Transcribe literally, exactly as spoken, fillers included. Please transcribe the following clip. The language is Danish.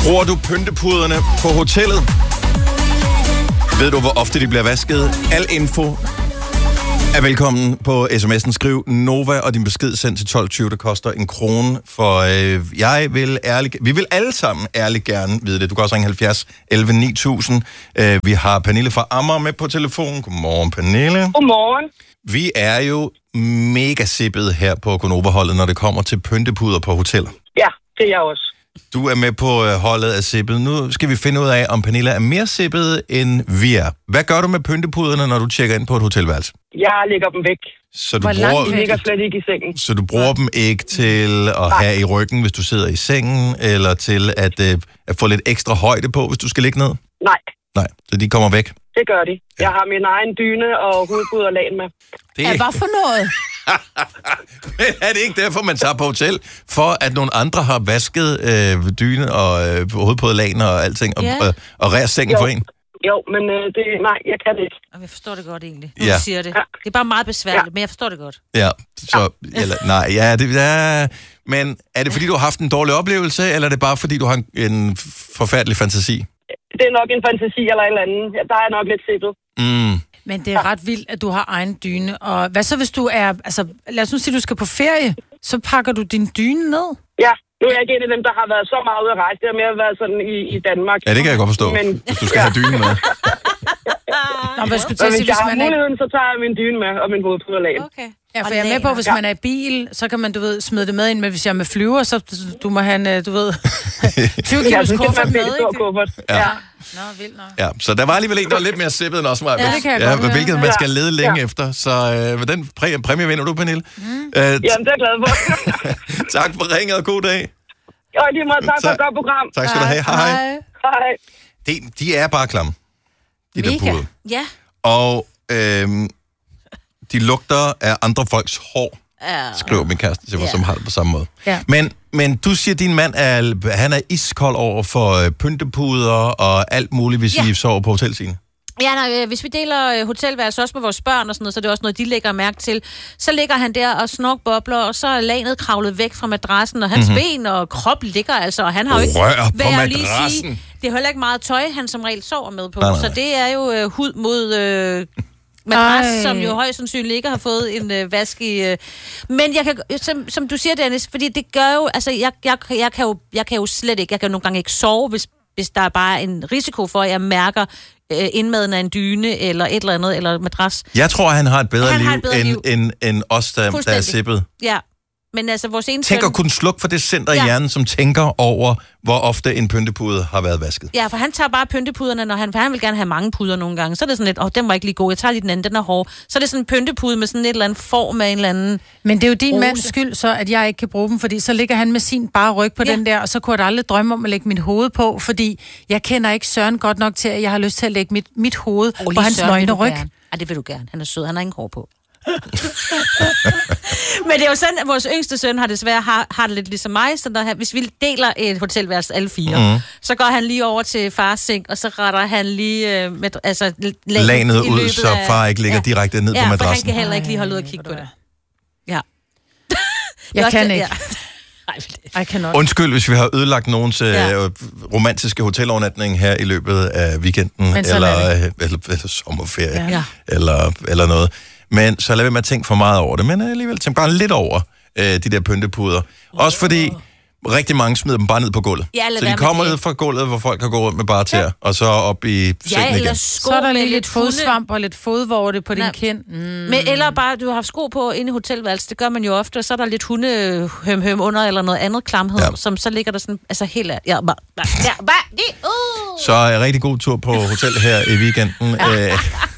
Bruger du pyntepuderne på hotellet? Ved du, hvor ofte de bliver vasket? Al info er velkommen på sms'en. Skriv Nova og din besked send til tolv tyve. Det koster en krone, for øh, jeg vil ærligt... Vi vil alle sammen ærligt gerne vide det. Du kan også ringe halvfjerds elleve ni tusind. Øh, vi har Pernille fra Amager med på telefonen. Godmorgen, Pernille. Godmorgen. Vi er jo mega sippet her på Gonova-holdet, når det kommer til pyntepuder på hoteller. Ja, det er jeg også. Du er med på holdet af sippet. Nu skal vi finde ud af, om Pernille er mere sippet, end vi er. Hvad gør du med pyntepuderne, når du tjekker ind på et hotelværelse? Jeg lægger dem væk. Så du, bruger, De ligger slet ikke i sengen. så du bruger dem ikke til at Nej. have i ryggen, hvis du sidder i sengen, eller til at, øh, at få lidt ekstra højde på, hvis du skal ligge ned? Nej, Nej, så de kommer væk. det gør de. Jeg har min egen dyne og hovedpuderlagen med. Det Ja, hvad for noget? Men er det ikke derfor, man tager på hotel? For at nogle andre har vasket øh, dyne og øh, hovedpuderlagen og alting, og, Ja. og, og rærer sengen Jo. for en? Jo, men øh, det, nej, jeg kan det ikke. Jamen, jeg forstår det godt egentlig, når Ja. du siger det. Det er bare meget besværligt, Ja. men jeg forstår det godt. Ja, så, eller, nej, ja, det er... Men er det fordi, du har haft en dårlig oplevelse, eller er det bare fordi, du har en, en forfærdelig fantasi? Det er nok en fantasi eller en eller anden. Ja, der er nok lidt sippet. Mm. Men det er ret vildt, at du har egen dyne. Og hvad så, hvis du er... Altså, lad os nu sige, at du skal på ferie. Så pakker du din dyne ned. Ja, nu er jeg ikke en af dem, der har været så meget ude at rejse. Det har mere været sådan i, i Danmark. Ja, det kan jeg godt forstå, Men, hvis du skal have dynen med. Nå, men jeg skulle så til at sige, hvis jeg hvis har man er... muligheden, så tager jeg min dyne med og min hovedpuderlagen. Okay. Ja, for jeg er med på, hvis man er i bil, så kan man, du ved, smide det med ind. Men hvis jeg er med flyver, så du må have en, øh, du ved, tyve Ja, kilos så skal kuffert man med, have en stor ikke? kuffert. Ja. Ja. Nå, vildt nok. Ja, så der var alligevel en, der var lidt mere sippet end os, Maja. Ja, det kan jeg ja, godt høre. hvilket man skal Ja. lede længe Ja. efter. Så øh, med den præ- præmie vinder du, Pernille. Mm. Øh, Jamen, det er jeg glad for. tak for ringet, og god dag. Og lige meget tak for Tak. et godt program. Tak skal du have. Hej. hej. Hej. De, de er bare klamme, de der Mega. puder. Ja. Og øhm, de lugter af andre folks hår, Ja. skriver min kæreste til mig, Ja. som har det på samme måde. Ja. Men, men du siger, at din mand er, han er iskold over for øh, pyntepuder og alt muligt, hvis Ja. I sover på hotel, Signe. Ja, nej, øh, hvis vi deler øh, hotelværelse også med vores børn og sådan noget, så er det også noget, de lægger mærke til. Så ligger han der og snorkbobler, og så er lagenet kravlet væk fra madrassen, og hans mm-hmm. ben og krop ligger altså, og han har jo ikke... Rør på vil jeg jo lige madrassen. sige, det er heller ikke meget tøj, han som regel sover med på, Nej, nej. så det er jo øh, hud mod... Øh, madras, Ej. som jo højst sandsynligt ikke har fået en øh, vask i... Øh. Men jeg kan, som, som du siger, Dennis, fordi det gør jo... Altså, jeg, jeg, jeg, kan jo, jeg kan jo slet ikke... Jeg kan jo nogle gange ikke sove, hvis, hvis der er bare en risiko for, at jeg mærker øh, indmaden af en dyne, eller et eller andet, eller madras. Jeg tror, han har et bedre Han liv, har et bedre end, liv. end, end os, der, der er Fuldstændig. sippet. Ja, men altså, vores ene Tænk søn... at kunne slukke for det center i Ja. hjernen, som tænker over, hvor ofte en pyntepude har været vasket. Ja, for han tager bare pyntepuderne, når han, for han vil gerne have mange puder nogle gange. Så er det sådan lidt, åh, oh, den var ikke lige god, jeg tager lige den anden, den er hård. Så er det sådan en pyntepude med sådan et eller andet form af en eller anden... Men det er jo din Rose. mands skyld, så at jeg ikke kan bruge dem, fordi så ligger han med sin bare ryg på Ja. den der, og så kunne jeg da aldrig drømme om at lægge mit hoved på, fordi jeg kender ikke Søren godt nok til, at jeg har lyst til at lægge mit, mit hoved Oh, på hans nøgne ryg. Ja, det vil du gerne. Han er sød, han har ingen hår på. Men det er jo sådan, at vores yngste søn har desværre har, har det lidt ligesom mig, så når han, hvis vi deler et hotelværelse alle fire, mm. så går han lige over til fars seng, og så retter han lige øh, med, altså, lagenet Lanet i ud, løbet så af- far ikke ligger ja. direkte ned Ja, på for han madrassen. kan heller ikke lige holde ud og kigge på det. Ja. Jeg også kan det- ikke. Ja. Ej, det- I cannot. Undskyld, hvis vi har ødelagt nogens øh, Ja. romantiske hotelovernatning her i løbet af weekenden, Men sådan eller, er øh, eller, eller sommerferie, Ja. Ja. eller, eller noget. Men så lad være med at tænke for meget over det, men alligevel tænk bare lidt over øh, de der pyntepuder. Også fordi rigtig mange smider dem bare ned på gulvet. Ja, lad så være de med kommer det. ned fra gulvet, hvor folk har gået rundt med bare tæer, og så op i Ja, sengen eller igen. sko Så er der med lige lidt hunde- fodsvamp og lidt fodvorte på din Nej. kind. Mm. Men eller bare, du har haft sko på inde i hotelværelset, det gør man jo ofte, og så er der lidt hundehøm-høm under, eller noget andet klamhed, Ja. ja. som så ligger der sådan, altså helt... Ja, bare... Ja, bare... Uh. Så øh, rigtig god tur på hotel her i weekenden. Ja.